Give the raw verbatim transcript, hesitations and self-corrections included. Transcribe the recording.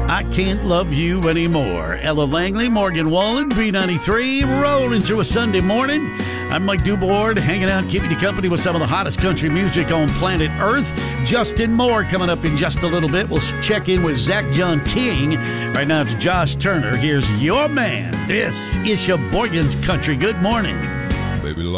I Can't Love You Anymore. Ella Langley, Morgan Wallen, B ninety-three, rolling through a Sunday morning. I'm Mike Dubois, hanging out, keeping you company with some of the hottest country music on planet Earth. Justin Moore coming up in just a little bit. We'll check in with Zach John King. Right now it's Josh Turner. Here's your man. This is Sheboygan's Country. Good morning. Baby